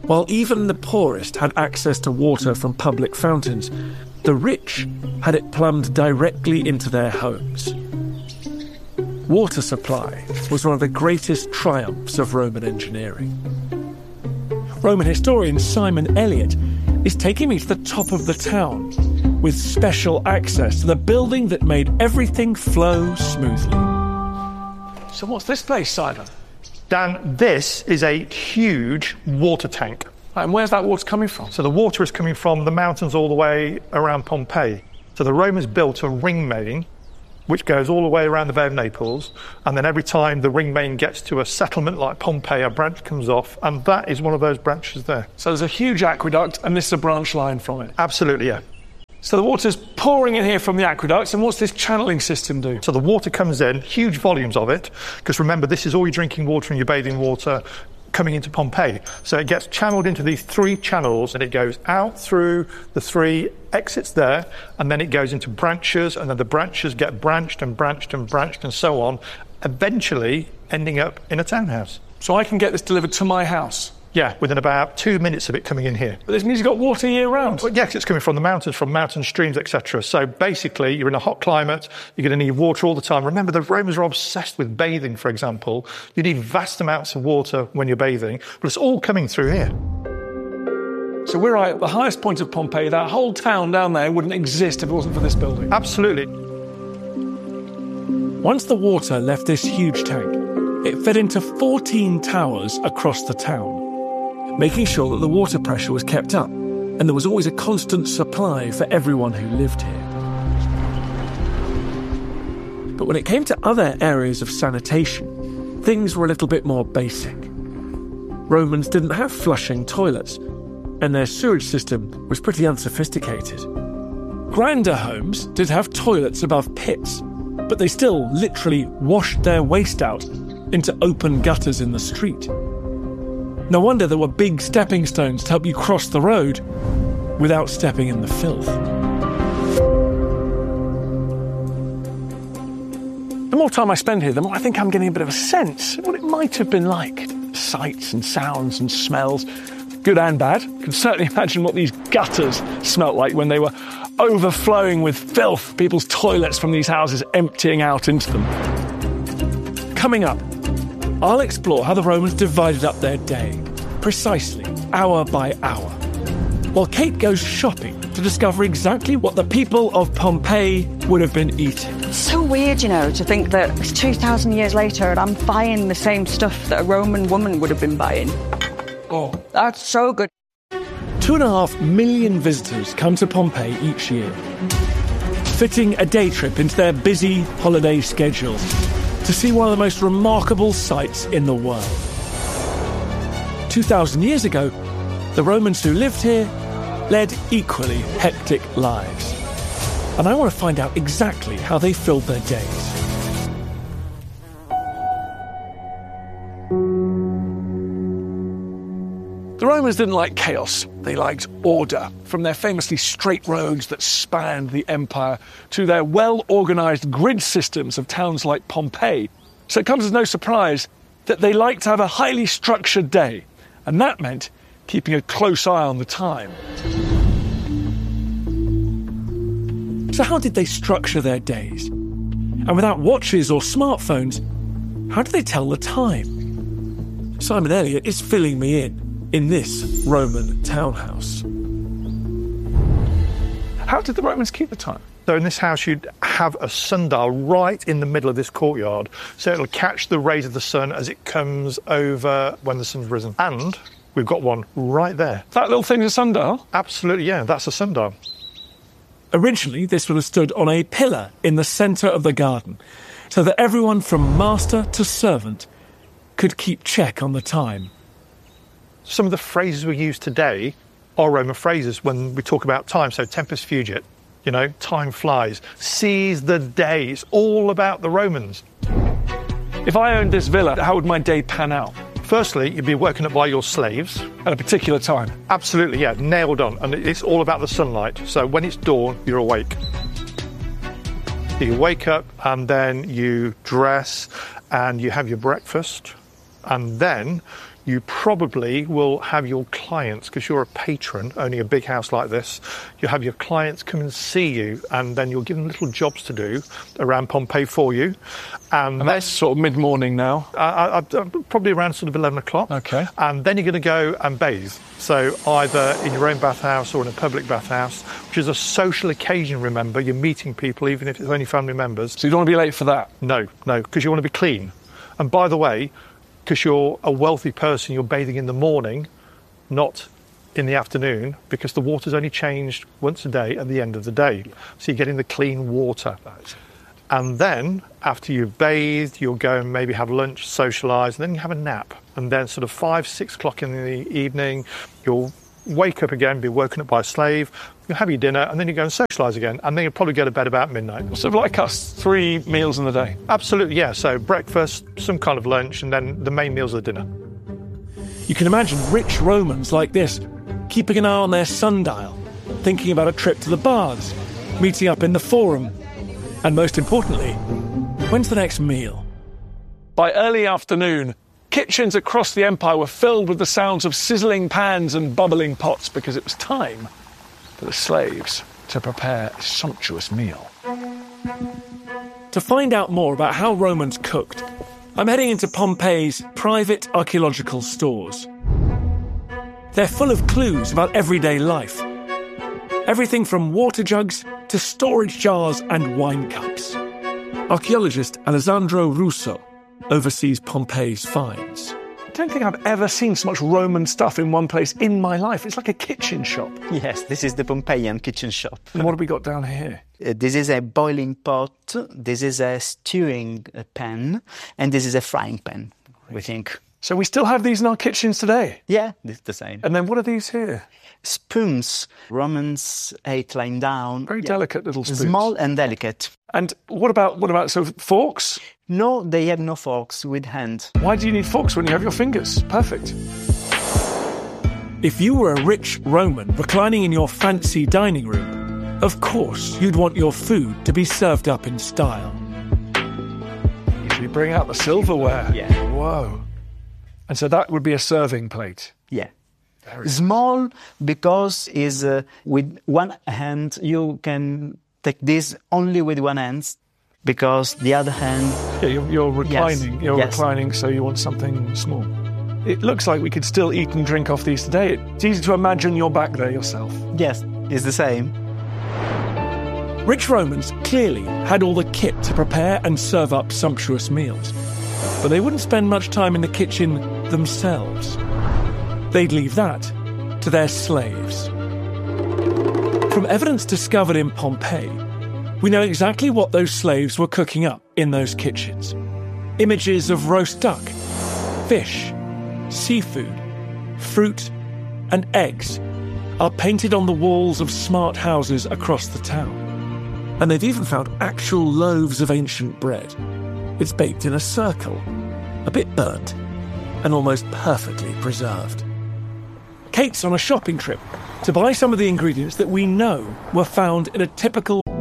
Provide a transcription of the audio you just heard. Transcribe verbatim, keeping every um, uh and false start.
While even the poorest had access to water from public fountains, the rich had it plumbed directly into their homes. Water supply was one of the greatest triumphs of Roman engineering. Roman historian Simon Elliott is taking me to the top of the town with special access to the building that made everything flow smoothly. So what's this place, Simon? Dan, this is a huge water tank. Right, and where's that water coming from? So the water is coming from the mountains all the way around Pompeii. So the Romans built a ring main which goes all the way around the Bay of Naples, and then every time the ring main gets to a settlement like Pompeii, a branch comes off, and that is one of those branches there. So there's a huge aqueduct, and this is a branch line from it? Absolutely, yeah. So the water's pouring in here from the aqueducts, and what's this channeling system do? So the water comes in, huge volumes of it, because remember, this is all your drinking water and your bathing water coming into Pompeii. So it gets channeled into these three channels, and it goes out through the three exits there, and then it goes into branches, and then the branches get branched and branched and branched and so on, eventually ending up in a townhouse. So I can get this delivered to my house? Yeah, within about two minutes of it coming in here. But this means you've got water year round? Well, yes, it's coming from the mountains, from mountain streams, et cetera. So basically, you're in a hot climate, you're going to need water all the time. Remember, the Romans are obsessed with bathing, for example. You need vast amounts of water when you're bathing, but it's all coming through here. So we're right at the highest point of Pompeii. That whole town down there wouldn't exist if it wasn't for this building. Absolutely. Once the water left this huge tank, it fed into fourteen towers across the town, making sure that the water pressure was kept up and there was always a constant supply for everyone who lived here. But when it came to other areas of sanitation, things were a little bit more basic. Romans didn't have flushing toilets, and their sewage system was pretty unsophisticated. Grander homes did have toilets above pits, but they still literally washed their waste out into open gutters in the street. No wonder there were big stepping stones to help you cross the road without stepping in the filth. The more time I spend here, the more I think I'm getting a bit of a sense of what it might have been like. Sights and sounds and smells, good and bad. You can certainly imagine what these gutters smelt like when they were overflowing with filth, people's toilets from these houses emptying out into them. Coming up, I'll explore how the Romans divided up their day, precisely, hour by hour, while Kate goes shopping to discover exactly what the people of Pompeii would have been eating. It's so weird, you know, to think that it's two thousand years later and I'm buying the same stuff that a Roman woman would have been buying. Oh, that's so good. Two and a half million visitors come to Pompeii each year, fitting a day trip into their busy holiday schedule to see one of the most remarkable sights in the world. Two thousand years ago, the Romans who lived here led equally hectic lives. And I want to find out exactly how they filled their days. The Romans didn't like chaos, they liked order. From their famously straight roads that spanned the empire to their well-organised grid systems of towns like Pompeii. So it comes as no surprise that they liked to have a highly structured day, and that meant keeping a close eye on the time. So how did they structure their days? And without watches or smartphones, how do they tell the time? Simon Elliott is filling me in. in this Roman townhouse. How did the Romans keep the time? So in this house, you'd have a sundial right in the middle of this courtyard, so it'll catch the rays of the sun as it comes over when the sun's risen. And we've got one right there. That little thing's a sundial? Absolutely, yeah, that's a sundial. Originally, this would have stood on a pillar in the centre of the garden, so that everyone from master to servant could keep check on the time. Some of the phrases we use today are Roman phrases when we talk about time. So tempus fugit, you know, time flies, seize the day. It's all about the Romans. If I owned this villa, how would my day pan out? Firstly, you'd be woken up by your slaves. At a particular time? Absolutely, yeah, nailed on. And it's all about the sunlight. So when it's dawn, you're awake. You wake up and then you dress and you have your breakfast. And then you probably will have your clients, because you're a patron, owning a big house like this, you'll have your clients come and see you, and then you'll give them little jobs to do around Pompeii for you. And, And that's sort of mid-morning now. uh, uh, probably around sort of eleven o'clock. Okay. And then you're going to go and bathe. So either in your own bathhouse or in a public bathhouse, which is a social occasion, remember. You're meeting people, even if it's only family members. So you don't want to be late for that? No, no, because you want to be clean. And by the way, because you're a wealthy person, you're bathing in the morning, not in the afternoon, because the water's only changed once a day at the end of the day. So you're getting the clean water. And then, after you've bathed, you'll go and maybe have lunch, socialise, and then you have a nap. And then sort of five, six o'clock in the evening, you'll wake up again, be woken up by a slave, you'll have your dinner, and then you go and socialise again. And then you'll probably go to bed about midnight. Sort of like us, three meals in the day. Absolutely, yeah. So breakfast, some kind of lunch, and then the main meals of the dinner. You can imagine rich Romans like this, keeping an eye on their sundial, thinking about a trip to the baths, meeting up in the forum, and most importantly, when's the next meal? By early afternoon, kitchens across the empire were filled with the sounds of sizzling pans and bubbling pots, because it was time for the slaves to prepare a sumptuous meal. To find out more about how Romans cooked, I'm heading into Pompeii's private archaeological stores. They're full of clues about everyday life. Everything from water jugs to storage jars and wine cups. Archaeologist Alessandro Russo oversees Pompeii's finds. I don't think I've ever seen so much Roman stuff in one place in my life. It's like a kitchen shop. Yes, this is the Pompeian kitchen shop. And what have we got down here? Uh, this is a boiling pot, this is a stewing uh, pan, and this is a frying pan, we think. So we still have these in our kitchens today? Yeah, it's the same. And then what are these here? Spoons. Romans ate lying down. Very yeah. delicate little spoons. Small and delicate. And what about, what about, so forks? No, they have no forks, with hand. Why do you need forks when you have your fingers? Perfect. If you were a rich Roman reclining in your fancy dining room, of course you'd want your food to be served up in style. Usually bring out the silverware. Yeah. Whoa. And so that would be a serving plate? Yeah. Very Small because is uh, with one hand you can take this only with one hand, because the other hand... Yeah, you're, you're reclining, yes. you're yes. reclining, so you want something small. It looks like we could still eat and drink off these today. It's easy to imagine you're back there yourself. Yes, it's the same. Rich Romans clearly had all the kit to prepare and serve up sumptuous meals. But they wouldn't spend much time in the kitchen themselves. They'd leave that to their slaves. From evidence discovered in Pompeii, we know exactly what those slaves were cooking up in those kitchens. Images of roast duck, fish, seafood, fruit, and eggs are painted on the walls of smart houses across the town. And they've even found actual loaves of ancient bread. It's baked in a circle, a bit burnt, and almost perfectly preserved. Kate's on a shopping trip to buy some of the ingredients that we know were found in a typical